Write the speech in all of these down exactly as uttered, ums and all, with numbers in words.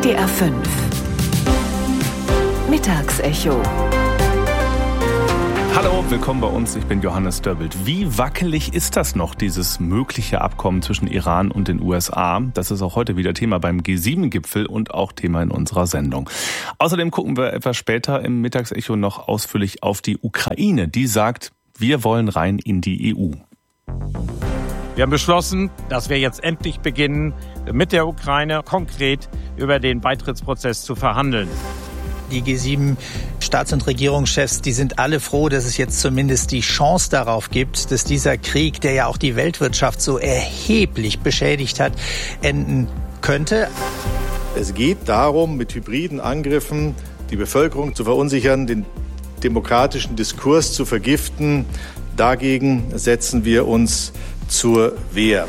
D R fünf Mittagsecho. Hallo, willkommen bei uns. Ich bin Johannes Dörbelt. Wie wackelig ist das noch, dieses mögliche Abkommen zwischen Iran und den U S A? Das ist auch heute wieder Thema beim G sieben Gipfel und auch Thema in unserer Sendung. Außerdem gucken wir etwas später im Mittagsecho noch ausführlich auf die Ukraine. Die sagt, wir wollen rein in die E U. Wir haben beschlossen, dass wir jetzt endlich beginnen, mit der Ukraine konkret über den Beitrittsprozess zu verhandeln. Die G sieben Staats- und Regierungschefs, die sind alle froh, dass es jetzt zumindest die Chance darauf gibt, dass dieser Krieg, der ja auch die Weltwirtschaft so erheblich beschädigt hat, enden könnte. Es geht darum, mit hybriden Angriffen die Bevölkerung zu verunsichern, den demokratischen Diskurs zu vergiften. Dagegen setzen wir uns zur Wehr.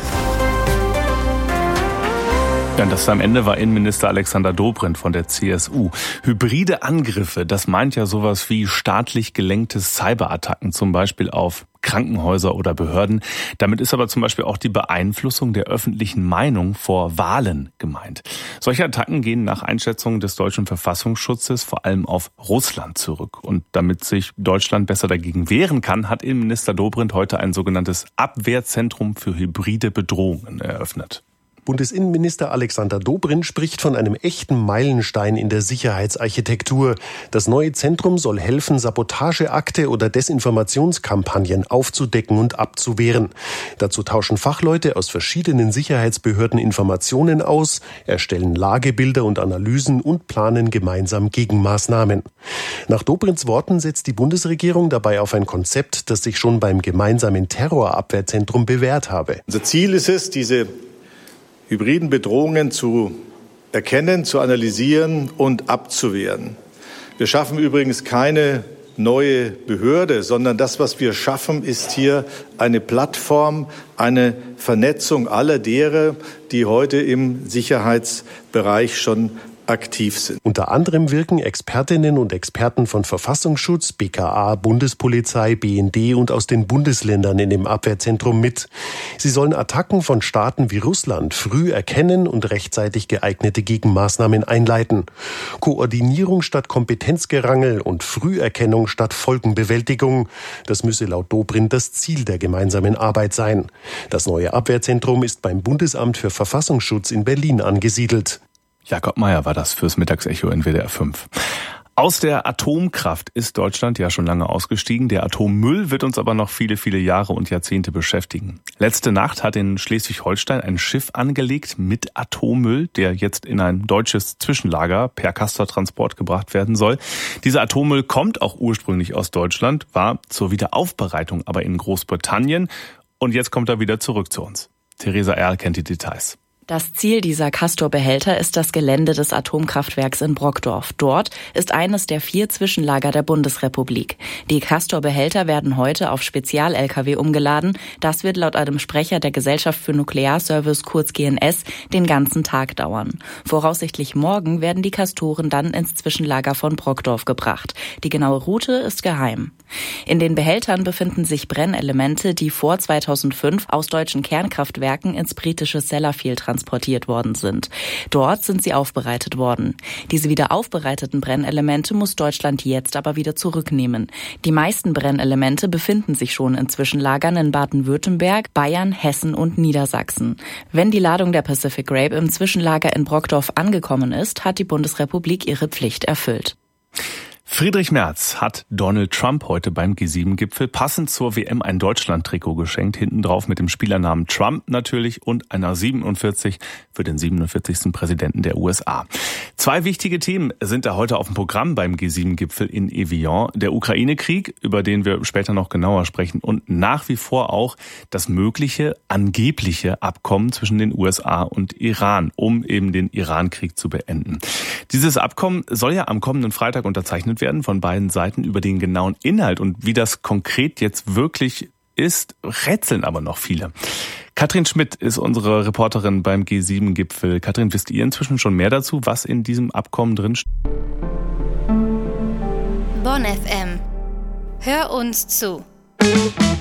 Ja, das am Ende war Innenminister Alexander Dobrindt von der C S U. Hybride Angriffe, das meint ja sowas wie staatlich gelenkte Cyberattacken, zum Beispiel auf Krankenhäuser oder Behörden. Damit ist aber zum Beispiel auch die Beeinflussung der öffentlichen Meinung vor Wahlen gemeint. Solche Attacken gehen nach Einschätzung des deutschen Verfassungsschutzes vor allem auf Russland zurück. Und damit sich Deutschland besser dagegen wehren kann, hat Innenminister Dobrindt heute ein sogenanntes Abwehrzentrum für hybride Bedrohungen eröffnet. Bundesinnenminister Alexander Dobrindt spricht von einem echten Meilenstein in der Sicherheitsarchitektur. Das neue Zentrum soll helfen, Sabotageakte oder Desinformationskampagnen aufzudecken und abzuwehren. Dazu tauschen Fachleute aus verschiedenen Sicherheitsbehörden Informationen aus, erstellen Lagebilder und Analysen und planen gemeinsam Gegenmaßnahmen. Nach Dobrindts Worten setzt die Bundesregierung dabei auf ein Konzept, das sich schon beim gemeinsamen Terrorabwehrzentrum bewährt habe. Unser Ziel ist es, diese hybriden Bedrohungen zu erkennen, zu analysieren und abzuwehren. Wir schaffen übrigens keine neue Behörde, sondern das, was wir schaffen, ist hier eine Plattform, eine Vernetzung aller derer, die heute im Sicherheitsbereich schon aktiv sind. Unter anderem wirken Expertinnen und Experten von Verfassungsschutz, B K A, Bundespolizei, B N D und aus den Bundesländern in dem Abwehrzentrum mit. Sie sollen Attacken von Staaten wie Russland früh erkennen und rechtzeitig geeignete Gegenmaßnahmen einleiten. Koordinierung statt Kompetenzgerangel und Früherkennung statt Folgenbewältigung. Das müsse laut Dobrindt das Ziel der gemeinsamen Arbeit sein. Das neue Abwehrzentrum ist beim Bundesamt für Verfassungsschutz in Berlin angesiedelt. Jakob Mayer war das fürs Mittagsecho in W D R fünf. Aus der Atomkraft ist Deutschland ja schon lange ausgestiegen. Der Atommüll wird uns aber noch viele, viele Jahre und Jahrzehnte beschäftigen. Letzte Nacht hat in Schleswig-Holstein ein Schiff angelegt mit Atommüll, der jetzt in ein deutsches Zwischenlager per Castortransport gebracht werden soll. Dieser Atommüll kommt auch ursprünglich aus Deutschland, war zur Wiederaufbereitung aber in Großbritannien. Und jetzt kommt er wieder zurück zu uns. Theresa Erl kennt die Details. Das Ziel dieser Castor-Behälter ist das Gelände des Atomkraftwerks in Brockdorf. Dort ist eines der vier Zwischenlager der Bundesrepublik. Die Castor-Behälter werden heute auf Spezial-L K W umgeladen. Das wird laut einem Sprecher der Gesellschaft für Nuklearservice, kurz G N S, den ganzen Tag dauern. Voraussichtlich morgen werden die Castoren dann ins Zwischenlager von Brockdorf gebracht. Die genaue Route ist geheim. In den Behältern befinden sich Brennelemente, die vor zweitausendfünf aus deutschen Kernkraftwerken ins britische Sellafield transportiert worden sind. Dort sind sie aufbereitet worden. Diese wieder aufbereiteten Brennelemente muss Deutschland jetzt aber wieder zurücknehmen. Die meisten Brennelemente befinden sich schon in Zwischenlagern in Baden-Württemberg, Bayern, Hessen und Niedersachsen. Wenn die Ladung der Pacific Grape im Zwischenlager in Brockdorf angekommen ist, hat die Bundesrepublik ihre Pflicht erfüllt. Friedrich Merz hat Donald Trump heute beim G sieben Gipfel passend zur W M ein Deutschland-Trikot geschenkt. Hinten drauf mit dem Spielernamen Trump natürlich und einer siebenundvierzig für den siebenundvierzigsten Präsidenten der U S A. Zwei wichtige Themen sind da heute auf dem Programm beim G sieben Gipfel in Evian. Der Ukraine-Krieg, über den wir später noch genauer sprechen, und nach wie vor auch das mögliche, angebliche Abkommen zwischen den U S A und Iran, um eben den Iran-Krieg zu beenden. Dieses Abkommen soll ja am kommenden Freitag unterzeichnet werden von beiden Seiten. Über den genauen Inhalt und wie das konkret jetzt wirklich ist, rätseln aber noch viele. Katrin Schmidt ist unsere Reporterin beim G sieben Gipfel. Katrin, wisst ihr inzwischen schon mehr dazu, was in diesem Abkommen drin steht? Bonn F M. Hör uns zu.